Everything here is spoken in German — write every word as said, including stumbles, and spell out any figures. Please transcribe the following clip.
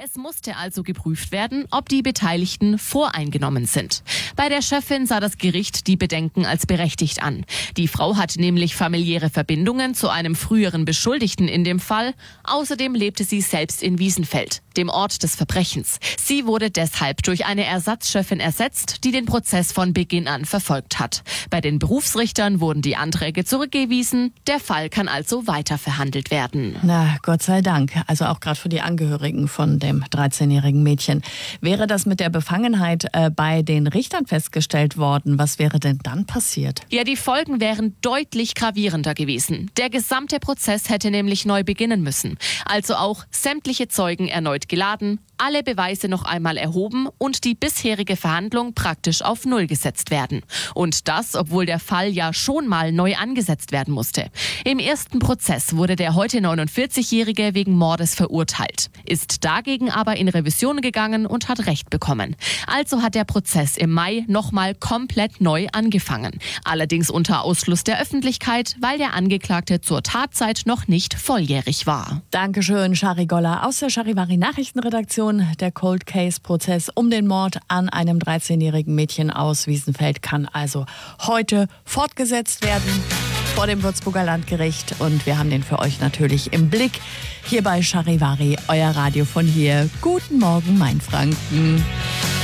Es musste also geprüft werden, ob die Beteiligten voreingenommen sind. Bei der Chefin sah das Gericht die Bedenken als berechtigt an. Die Frau hat nämlich familiäre Verbindungen zu einem früheren Beschuldigten in dem Fall. Außerdem lebte sie selbst in Wiesenfeld, dem Ort des Verbrechens. Sie wurde deshalb durch eine Ersatzchefin ersetzt, die den Prozess von Beginn an verfolgt hat. Bei den Berufsrichtern wurden die Anträge zurückgewiesen. Der Fall kann also weiter verhandelt werden. Na, Gott sei Dank. Also auch gerade für die Angehörigen von dem dreizehnjährigen Mädchen. Wäre das mit der Befangenheit äh, bei den Richtern festgestellt worden, was wäre denn dann passiert? Ja, die Folgen wären deutlich gravierender gewesen. Der gesamte Prozess hätte nämlich neu beginnen müssen. Also auch sämtliche Zeugen erneut geladen, alle Beweise noch einmal erhoben und die bisherige Verhandlung praktisch auf Null gesetzt werden. Und das, obwohl der Fall ja schon mal neu angesetzt werden musste. Im ersten Prozess wurde der heute neunundvierzigjährige wegen Mordes verurteilt, ist dagegen aber in Revision gegangen und hat Recht bekommen. Also hat der Prozess im Mai nochmal komplett neu angefangen. Allerdings unter Ausschluss der Öffentlichkeit, weil der Angeklagte zur Tatzeit noch nicht volljährig war. Dankeschön, Shari Goller aus der Charivari Nachrichtenredaktion. Der Cold Case Prozess um den Mord an einem dreizehnjährigen Mädchen aus Wiesenfeld kann also heute fortgesetzt werden vor dem Würzburger Landgericht. Und wir haben den für euch natürlich im Blick. Hier bei Charivari, euer Radio von hier. Guten Morgen, Mainfranken.